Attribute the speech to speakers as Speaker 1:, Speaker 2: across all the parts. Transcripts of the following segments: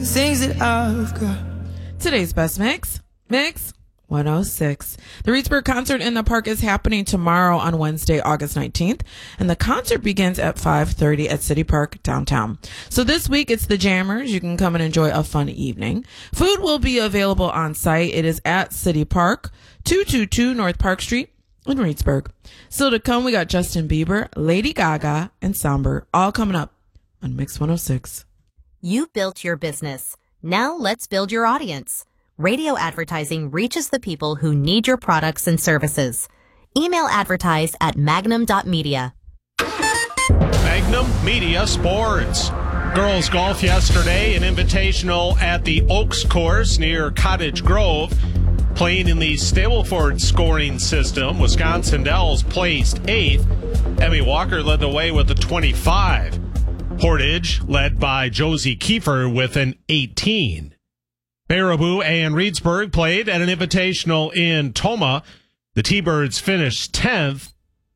Speaker 1: Things that I've got.
Speaker 2: Today's best mix 106. The Reedsburg Concert in the Park is happening tomorrow on Wednesday, August 19th, and the concert begins at 5:30 at City Park downtown. So this week it's the Jammers. You can come and enjoy a fun evening. Food will be available on site. It is at City Park, 222 North Park Street in Reedsburg. Still to come, we got Justin Bieber, Lady Gaga, and Somber, all coming up on Mix 106.
Speaker 3: You built your business. Now let's build your audience. Radio advertising reaches the people who need your products and services. Email advertise at magnum.media.
Speaker 4: Magnum Media Sports. Girls golf yesterday, an invitational at the Oaks course near Cottage Grove. Playing in the Stableford scoring system, Wisconsin Dells placed 8th. Emmy Walker led the way with a 25. Portage led by Josie Kiefer with an 18. Baraboo and Reedsburg played at an invitational in Tomah. The T-Birds finished 10th.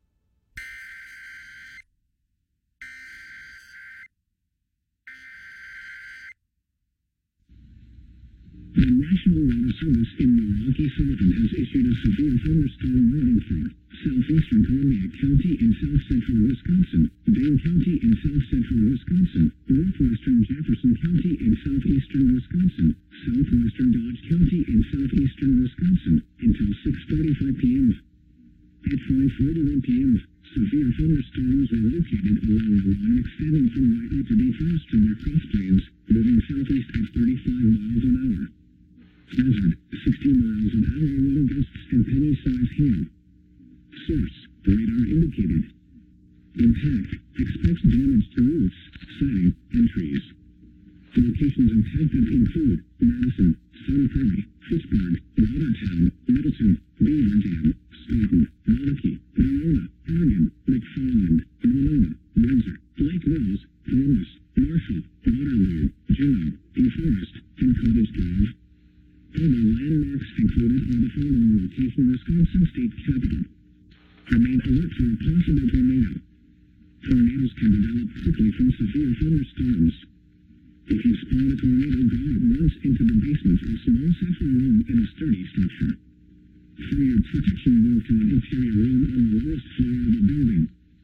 Speaker 5: The National Weather Service in Milwaukee Sullivan has issued a severe thunderstorm warning for southeastern Columbia County and south central Wisconsin, Dane County and south central Wisconsin, northwestern Jefferson County and southeastern Wisconsin, southwestern Dodge County and southeastern Wisconsin until 6:45 p.m. At 5:41 p.m., severe thunderstorms were located along the line extending from Whitely to DeFrost to their Cross Plains, moving southeast at 35 miles an hour. Hazard, 60 miles an hour wind gusts and penny-size hail. Source, radar indicated. Impact, expects damage to roofs, siding, and trees. Locations impacted include Madison, Sun Prairie, Fitchburg, Watertown, Middleton, Beaver Dam, Stoughton, Waunakee, Winona, Oregon, McFarland, Winona, Windsor, Lake Rose, Columbus, Marshall, Waterloo, Juneau, DeForest, and Cottage Grove. Other landmarks included are the following location: Wisconsin State Capitol. Remain alert for a possible tornado. Tornadoes can develop quickly from severe thunderstorms. If you spot a tornado, go at once into the basement or small central room in a sturdy structure. For your protection, move to an interior room on the lowest floor of the building.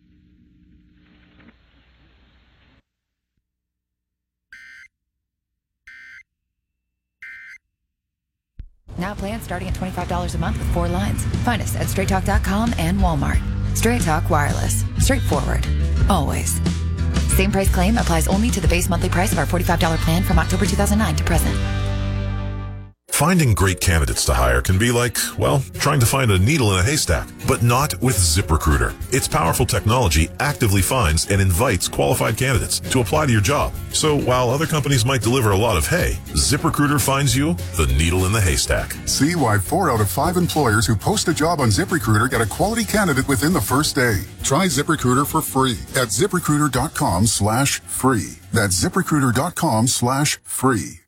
Speaker 6: Now plans starting at $25 a month with 4 lines. Find us at straighttalk.com and Walmart. Straight Talk Wireless. Straightforward. Always. Same price claim applies only to the base monthly price of our $45 plan from October 2009 to present.
Speaker 7: Finding great candidates to hire can be like, well, trying to find a needle in a haystack, but not with ZipRecruiter. Its powerful technology actively finds and invites qualified candidates to apply to your job. So while other companies might deliver a lot of hay, ZipRecruiter finds you the needle in the haystack.
Speaker 8: See why 4 out of 5 employers who post a job on ZipRecruiter get a quality candidate within the first day. Try ZipRecruiter for free at ZipRecruiter.com/free. That's ZipRecruiter.com/free.